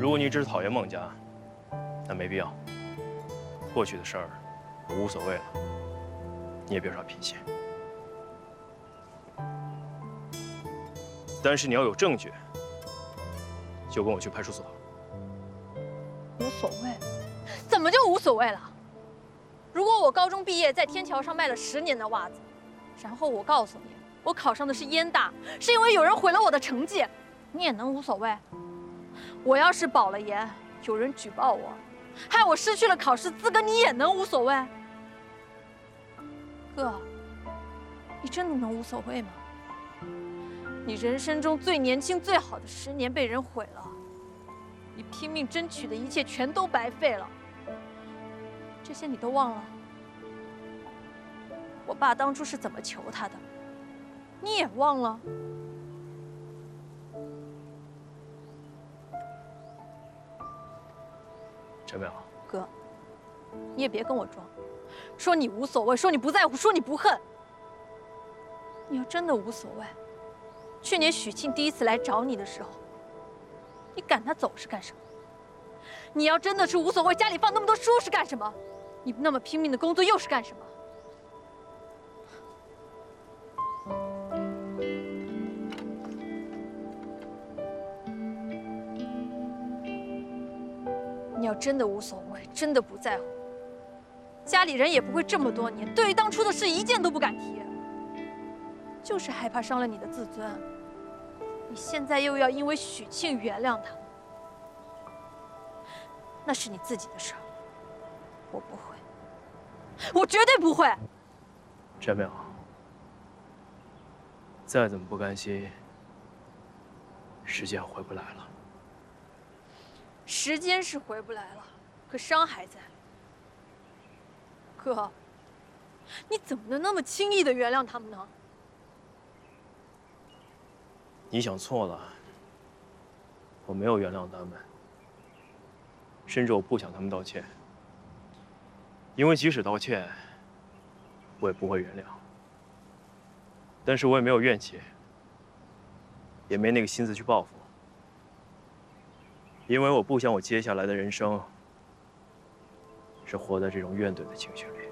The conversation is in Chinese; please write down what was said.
如果你只是讨厌孟家，那没必要。过去的事儿，我无所谓了。你也别耍脾气。但是你要有证据，就跟我去派出所。 无所谓？怎么就无所谓了？如果我高中毕业在天桥上卖了10年的袜子，然后我告诉你，我考上的是燕大，是因为有人毁了我的成绩，你也能无所谓？我要是保了研，有人举报我，害我失去了考试资格，你也能无所谓？哥，你真的能无所谓吗？你人生中最年轻、最好的10年被人毁了，你拼命争取的一切全都白费了。这些你都忘了？我爸当初是怎么求他的，你也忘了？ 陈淼， 哥，你也别跟我装，说你无所谓，说你不在乎，说你不恨。你要真的无所谓，去年许庆第一次来找你的时候，你赶他走是干什么？你要真的是无所谓，家里放那么多书是干什么？你那么拼命的工作又是干什么？你要真的无所谓，真的不在乎，家里人也不会这么多年对于当初的事一件都不敢提，就是害怕伤了你的自尊。你现在又要因为许庆原谅他，那是你自己的事儿，我不会，我绝对不会。 陈淼，再怎么不甘心，时间回不来了。 时间是回不来了，可伤还在。哥，你怎么能那么轻易的原谅他们呢？ 你想错了，我没有原谅他们，甚至我不想他们道歉，因为即使道歉，我也不会原谅。但是我也没有怨气，也没那个心思去报复，因为我不想我接下来的人生是活在这种怨怼的情绪里。